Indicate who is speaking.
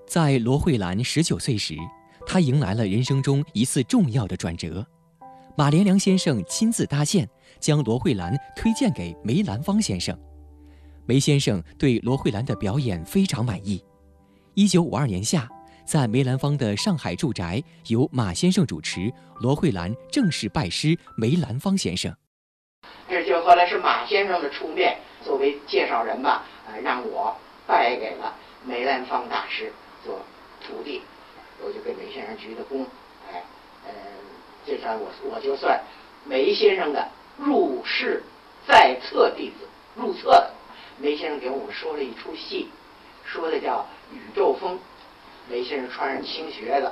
Speaker 1: 在罗慧兰19岁时，她迎来了人生中一次重要的转折。马连良先生亲自搭线，将罗慧兰推荐给梅兰芳先生。梅先生对罗慧兰的表演非常满意。1952年夏，在梅兰芳的上海住宅，由马先生主持，罗慧兰正式拜师梅兰芳先生。
Speaker 2: 这就后来是马先生的出面作为介绍人吧，让我拜给了梅兰芳大师做徒弟，我就给梅先生鞠的躬，这算我就算梅先生的入室在册弟子，入册的。梅先生给我们说了一出戏，说的叫《宇宙风》，梅先生穿上青靴子，